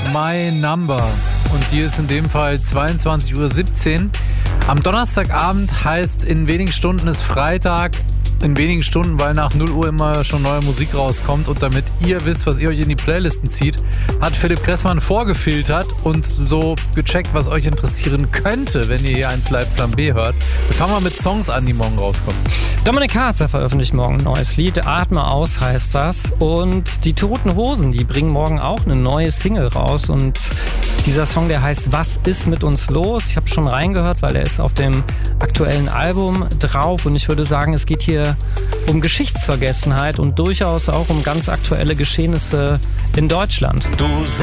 My Number. Und die ist in dem Fall 22:17 Uhr. Am Donnerstagabend heißt, in wenigen Stunden ist Freitag. In wenigen Stunden, weil nach 0 Uhr immer schon neue Musik rauskommt. Und damit ihr wisst, was ihr euch in die Playlisten zieht, hat Philipp Kressmann vorgefiltert und so gecheckt, was euch interessieren könnte, wenn ihr hier 1 Live Plan B hört. Wir fangen mal mit Songs an, die morgen rauskommen. Dominik Harzer veröffentlicht morgen ein neues Lied. Atme aus heißt das. Und die Toten Hosen, die bringen morgen auch eine neue Single raus. Und dieser Song, der heißt Was ist mit uns los? Ich habe schon reingehört, weil er ist auf dem aktuellen Album drauf. Und ich würde sagen, es geht hier um Geschichtsvergessenheit und durchaus auch um ganz aktuelle Geschehnisse in Deutschland.